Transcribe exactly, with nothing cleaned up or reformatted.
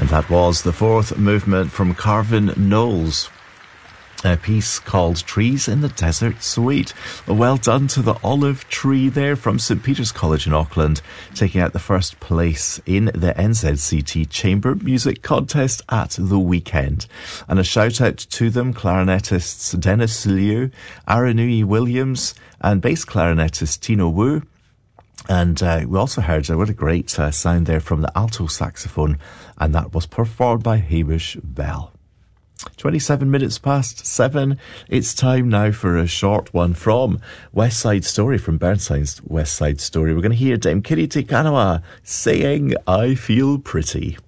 And that was the fourth movement from Carvin Knowles, a piece called Trees in the Desert Suite. Well done to the Olive Tree there from St Peter's College in Auckland, taking out the first place in the N Z C T Chamber Music Contest at the weekend. And a shout out to them, clarinetists Dennis Liu, Aranui Williams, and bass clarinetist Tino Wu. And uh, we also heard uh, what a great uh, sound there from the alto saxophone, and that was performed by Hamish Bell. twenty-seven minutes past seven. It's time now for a short one from West Side Story, from Bernstein's West Side Story. We're going to hear Dame Kitty Te Kanawa saying, I Feel Pretty.